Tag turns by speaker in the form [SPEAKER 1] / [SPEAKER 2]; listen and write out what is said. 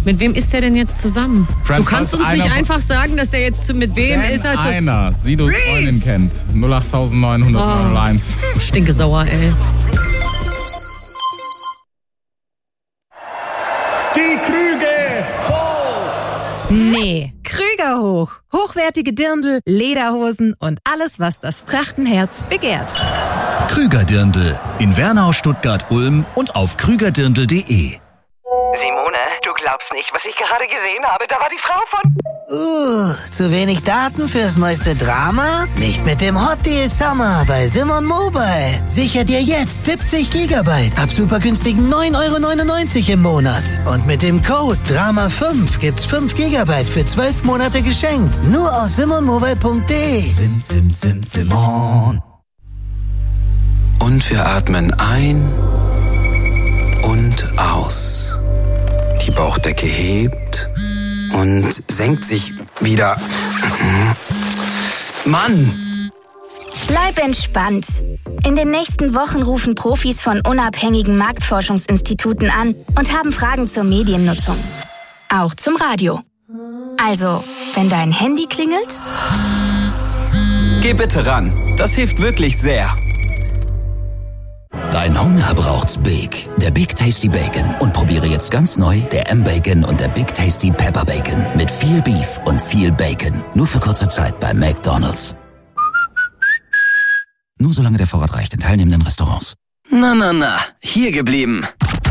[SPEAKER 1] Mit wem ist der denn jetzt zusammen?
[SPEAKER 2] Franz,
[SPEAKER 1] du kannst
[SPEAKER 2] falls
[SPEAKER 1] uns nicht
[SPEAKER 2] einer-
[SPEAKER 1] einfach sagen, dass der jetzt mit wem
[SPEAKER 2] Wenn
[SPEAKER 1] ist. Also
[SPEAKER 2] einer Sidos Freundin kennt. 08901.
[SPEAKER 1] Stinke sauer, ey.
[SPEAKER 2] Die Krüge!
[SPEAKER 3] Nee, Krüger hoch. Hochwertige Dirndl, Lederhosen und alles, was das Trachtenherz begehrt.
[SPEAKER 4] Krüger Dirndl in Wernau, Stuttgart, Ulm und auf krügerdirndl.de.
[SPEAKER 5] Simone, du glaubst nicht, was ich gerade gesehen habe. Da war die Frau von...
[SPEAKER 6] Zu wenig Daten fürs neueste Drama? Nicht mit dem Hot Deal Summer bei Simon Mobile. Sicher dir jetzt 70 Gigabyte ab super günstigen 9,99 € im Monat. Und mit dem Code DRAMA5 gibt's 5 Gigabyte für 12 Monate geschenkt. Nur aus simonmobile.de.
[SPEAKER 7] Simon. Und wir atmen ein und aus. Die Bauchdecke hebt und senkt sich wieder. Mann!
[SPEAKER 8] Bleib entspannt. In den nächsten Wochen rufen Profis von unabhängigen Marktforschungsinstituten an und haben Fragen zur Mediennutzung. Auch zum Radio. Also, wenn dein Handy klingelt,
[SPEAKER 7] Geh bitte ran. Das hilft wirklich sehr.
[SPEAKER 9] Dein Hunger braucht's Big. Der Big Tasty Bacon. Und probiere jetzt ganz neu der M-Bacon und der Big Tasty Pepper Bacon. Mit viel Beef und viel Bacon. Nur für kurze Zeit bei McDonald's. Nur solange der Vorrat reicht in teilnehmenden Restaurants.
[SPEAKER 7] Na, hier geblieben.